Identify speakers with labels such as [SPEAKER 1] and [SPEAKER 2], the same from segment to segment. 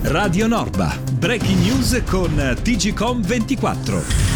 [SPEAKER 1] Radio Norba, breaking news con TGcom 24.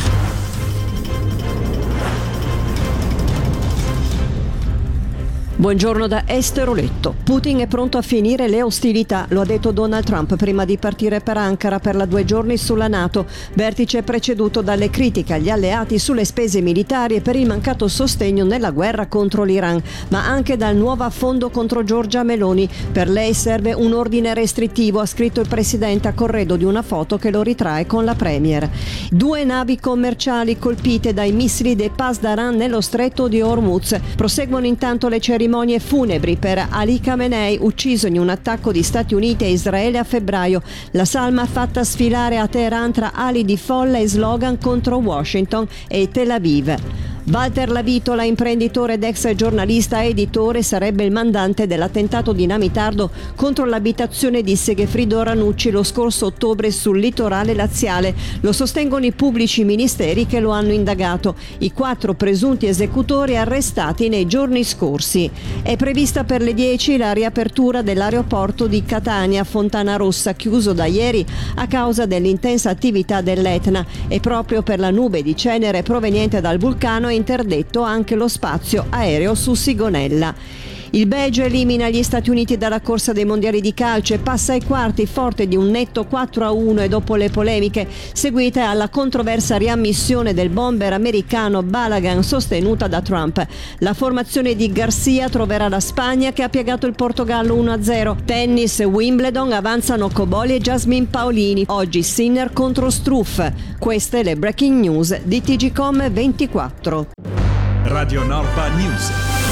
[SPEAKER 2] Buongiorno da Esther Oletto. Putin è pronto a finire le ostilità, lo ha detto Donald Trump prima di partire per Ankara per la 2 giorni sulla NATO. Vertice preceduto dalle critiche agli alleati sulle spese militari e per il mancato sostegno nella guerra contro l'Iran, ma anche dal nuovo affondo contro Giorgia Meloni. Per lei serve un ordine restrittivo, ha scritto il presidente a corredo di una foto che lo ritrae con la premier. 2 navi commerciali colpite dai missili dei Pasdaran nello stretto di Hormuz. Proseguono intanto le cerimonie funebri per Ali Khamenei, ucciso in un attacco di Stati Uniti e Israele a febbraio. La salma fatta sfilare a Teheran tra ali di folla e slogan contro Washington e Tel Aviv. Walter Lavitola, imprenditore ed ex giornalista e editore, sarebbe il mandante dell'attentato dinamitardo contro l'abitazione di Segefredo Ranucci lo scorso ottobre sul litorale laziale. Lo sostengono i pubblici ministeri che lo hanno indagato. I 4 presunti esecutori arrestati nei giorni scorsi. È prevista per le 10 la riapertura dell'aeroporto di Catania Fontana Rossa, chiuso da ieri a causa dell'intensa attività dell'Etna, e proprio per la nube di cenere proveniente dal vulcano è interdetto anche lo spazio aereo su Sigonella. Il Belgio elimina gli Stati Uniti dalla corsa dei mondiali di calcio e passa ai quarti forte di un netto 4-1 e dopo le polemiche seguite alla controversa riammissione del bomber americano Balagan sostenuta da Trump. La formazione di Garcia troverà la Spagna che ha piegato il Portogallo 1-0. Tennis, Wimbledon, avanzano Cobolli e Jasmine Paolini. Oggi Sinner contro Struff. Queste le breaking news di TGcom 24.
[SPEAKER 1] Radio Norba News.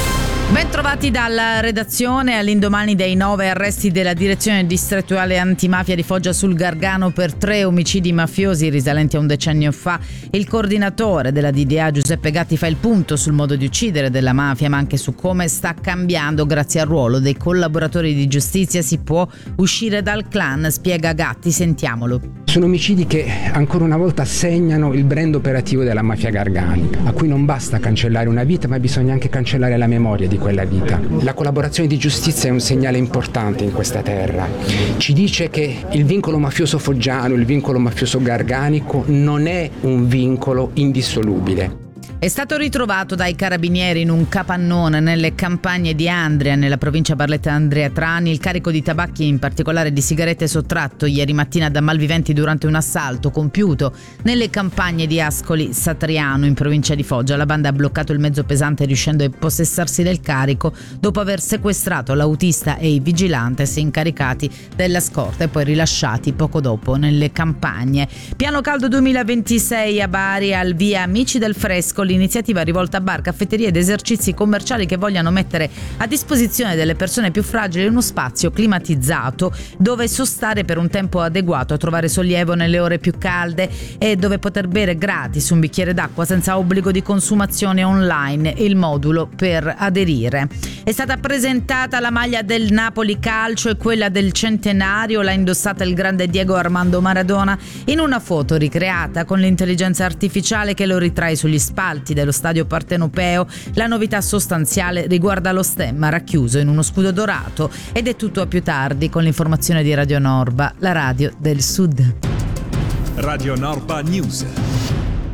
[SPEAKER 3] Ben trovati dalla redazione. All'indomani dei 9 arresti della direzione distrettuale antimafia di Foggia sul Gargano per 3 omicidi mafiosi risalenti a un decennio fa, il coordinatore della DDA Giuseppe Gatti fa il punto sul modo di uccidere della mafia, ma anche su come sta cambiando grazie al ruolo dei collaboratori di giustizia. Si può uscire dal clan, spiega Gatti, sentiamolo.
[SPEAKER 4] Sono omicidi che ancora una volta segnano il brand operativo della mafia garganica, a cui non basta cancellare una vita, ma bisogna anche cancellare la memoria di quella vita. La collaborazione di giustizia è un segnale importante in questa terra. Ci dice che il vincolo mafioso foggiano, il vincolo mafioso garganico non è un vincolo indissolubile.
[SPEAKER 3] È stato ritrovato dai carabinieri in un capannone nelle campagne di Andria, nella provincia Barletta-Andria-Trani, il carico di tabacchi, in particolare di sigarette, sottratto ieri mattina da malviventi durante un assalto compiuto nelle campagne di Ascoli Satriano, in provincia di Foggia. La banda ha bloccato il mezzo pesante riuscendo a impossessarsi del carico dopo aver sequestrato l'autista e i vigilantes incaricati della scorta e poi rilasciati poco dopo nelle campagne. Piano Caldo 2026 a Bari, al via Amici del Fresco, l'iniziativa rivolta a bar, caffetterie ed esercizi commerciali che vogliano mettere a disposizione delle persone più fragili uno spazio climatizzato dove sostare per un tempo adeguato a trovare sollievo nelle ore più calde e dove poter bere gratis un bicchiere d'acqua senza obbligo di consumazione online. Il modulo per aderire. È stata presentata la maglia del Napoli Calcio e quella del centenario, l'ha indossata il grande Diego Armando Maradona in una foto ricreata con l'intelligenza artificiale che lo ritrae sugli spalti dello stadio partenopeo. La novità sostanziale riguarda lo stemma racchiuso in uno scudo dorato. Ed è tutto a più tardi con l'informazione di Radio Norba, la radio del Sud.
[SPEAKER 1] Radio Norba News.